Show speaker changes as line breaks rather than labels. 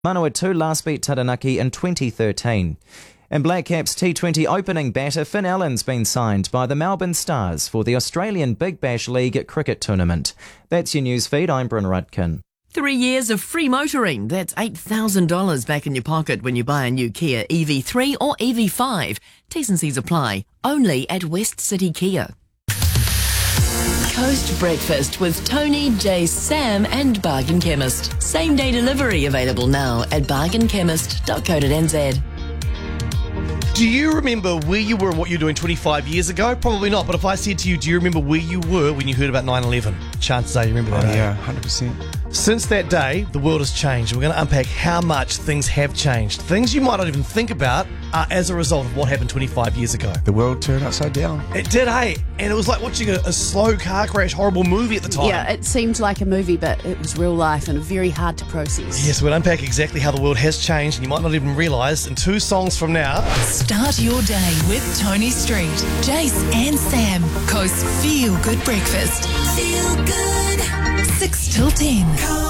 Manawatu last beat Taranaki in 2013. And Black Caps T20 opening batter Finn Allen's been signed by the Melbourne Stars for the Australian Big Bash League cricket tournament. That's your news feed. I'm Bryn Rudkin.
3 years of free motoring. That's $8,000 back in your pocket when you buy a new Kia EV3 or EV5. T's and C's apply. Only at West City Kia. Coast Breakfast with Tony, Jace, Sam and Bargain Chemist. Same day delivery available now at bargainchemist.co.nz.
Do you remember where you were and what you were doing 25 years ago? Probably not, but if I said to you, do you remember where you were when you heard about 9/11? Chances are you remember that.
Yeah, 100%.
Since that day, the world has changed. We're going to unpack how much things have changed. Things you might not even think about as a result of what happened 25 years ago.
The world turned upside down.
It did, hey? And it was like watching a slow car crash, horrible movie at the time.
Yeah, it seemed like a movie, but it was real life and very hard to process.
Yes, we'll unpack exactly how the world has changed and you might not even realise in 2 songs from now.
Start your day with Tony Street, Jace and Sam. Coast Feel Good Breakfast. Feel good. 6 till 10.